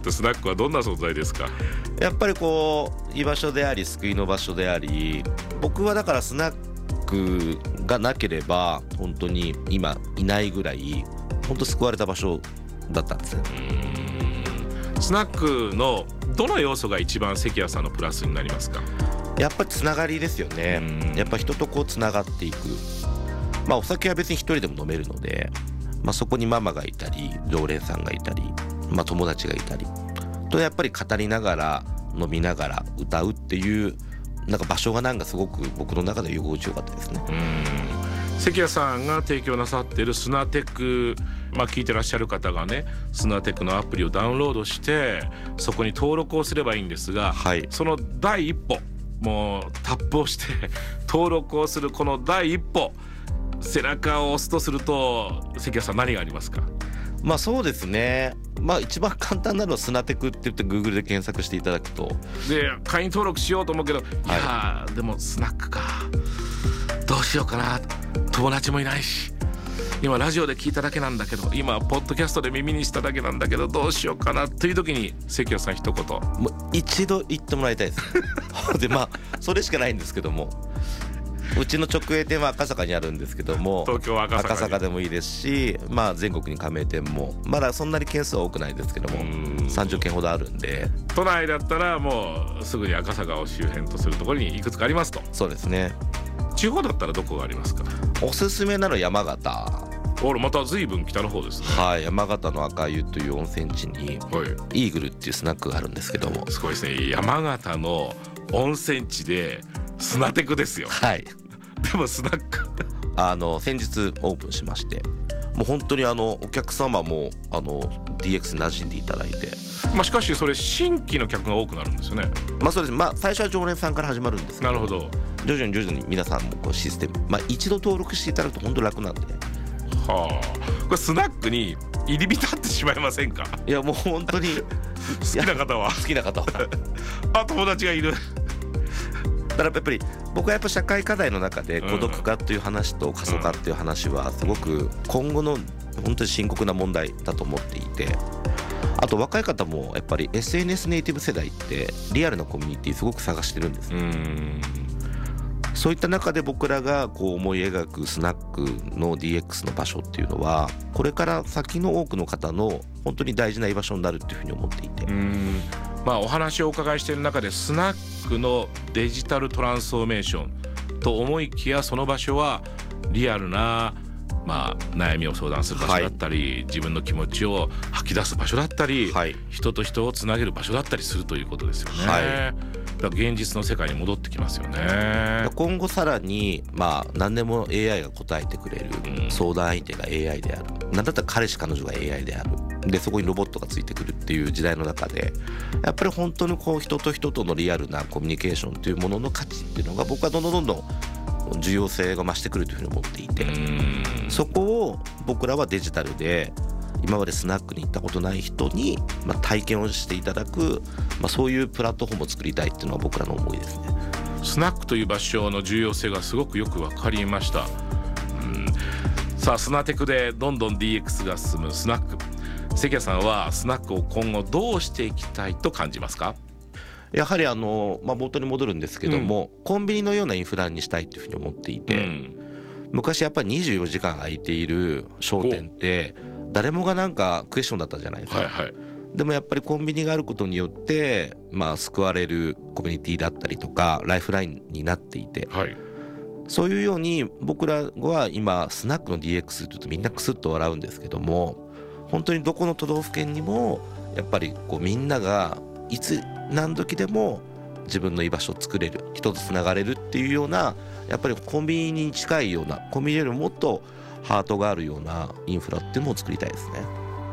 ってスナックはどんな存在ですか？ やっぱりこう居場所であり救いの場所であり、僕はだからスナックがなければ本当に今いないぐらい本当救われた場所だったんですね。 スナックのどの要素が一番関谷さんのプラスになりますか？ やっぱりつながりですよね。やっぱ人とこうつながっていく。お酒は別に一人でも飲めるので、そこにママがいたり常連さんがいたり、友達がいたりとやっぱり語りながら飲みながら歌うっていうなんか場所がなんかすごく僕の中で居心地よかったですね。 関谷さんが提供なさっているスナテク、聞いてらっしゃる方がねスナテクのアプリをダウンロードしてそこに登録をすればいいんですが、その第一歩もうタップをして登録をするこの第一歩、背中を押すとすると関谷さん何がありますか？ そうですね。一番簡単なのはスナテクって言って Google で検索していただくと、 で会員登録しようと思うけど、でもスナックかどうしようかな、友達もいないし今ラジオで聞いただけなんだけど今ポッドキャストで耳にしただけなんだけどどうしようかなという時に関谷さん一言もう一度言ってもらいたいですでそれしかないんですけども、うちの直営店は赤坂にあるんですけども、 東京赤坂でもいいですし、全国に加盟店もまだそんなに件数は多くないですけども30件ほどあるんで、 都内だったらもうすぐに赤坂を周辺とするところにいくつかありますと。 そうですね。地方だったらどこがありますか？ おすすめなの山形。 また随分北の方ですね。 山形の赤湯という温泉地にイーグルっていうスナックがあるんですけども、 すごいですね。山形の温泉地でスナテクですよ。でもスナック先日オープンしまして、もう本当にお客様もDX に馴染んでいただいて、 しかしそれ新規の客が多くなるんですよね。 そうです。最初は常連さんから始まるんですけど、 なるほど。 徐々に皆さんもこうシステム、一度登録していただくと本当楽なんでね。 これスナックに入り浸ってしまいませんか？ いやもう本当に好きな方は友達がいるだからやっぱり僕はやっぱ社会課題の中で孤独化という話と過疎化っていう話はすごく今後の本当に深刻な問題だと思っていて、あと若い方もやっぱり SNS ネイティブ世代ってリアルなコミュニティすごく探してるんですよ。そういった中で僕らがこう思い描くスナックの DX の場所っていうのはこれから先の多くの方の本当に大事な居場所になるっていうふうに思っていて、 お話をお伺いしている中でスナックのデジタルトランスフォーメーションと思いきやその場所はリアルな悩みを相談する場所だったり、自分の気持ちを吐き出す場所だったり、人と人をつなげる場所だったりするということですよね。だから現実の世界に戻ってきますよね。 今後さらに何でも AI が答えてくれる、相談相手が AI である、なんだったら彼氏彼女が AI である、でそこにロボットがついてくるっていう時代の中でやっぱり本当にこう人と人とのリアルなコミュニケーションというものの価値っていうのが僕はどんどん重要性が増してくるというふうに思っていて、そこを僕らはデジタルで今までスナックに行ったことない人に体験をしていただく、そういうプラットフォームを作りたいっていうのは僕らの思いですね。 スナックという場所の重要性がすごくよく分かりました。さあスナテクでどんどん DX が進むスナック、関谷さんはスナックを今後どうしていきたいと感じますか？ やはり冒頭に戻るんですけども、コンビニのようなインフラにしたいというふうに思っていて、昔やっぱり24時間空いている商店って誰もがなんかクエスチョンだったじゃないですか。でもやっぱりコンビニがあることによって救われるコミュニティだったりとかライフラインになっていて、そういうように僕らは今スナックの DX というとみんなクスッと笑うんですけども、本当にどこの都道府県にもやっぱりこうみんながいつ何時でも自分の居場所を作れる、人とつながれるっていうような、やっぱりコンビニに近いような、コンビニよりももっとハートがあるようなインフラっていうのを作りたいですね。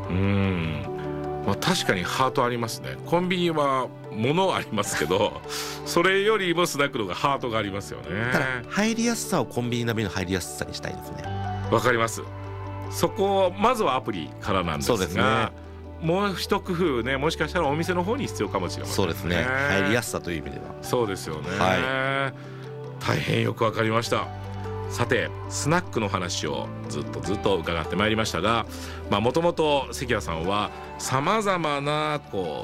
確かにハートありますね。コンビニは物ありますけどそれよりもスナックの方がハートがありますよね。 ただ入りやすさをコンビニ並みの入りやすさにしたいですね。 わかります。そこまずはアプリからなんですが、 そうですね、 もう一工夫ね、もしかしたらお店の方に必要かもしれませんね。 そうですね、入りやすさという意味ではそうですよね、大変よくわかりました。さてスナックの話をずっと伺ってまいりましたが、もともと関谷さんはさまざまな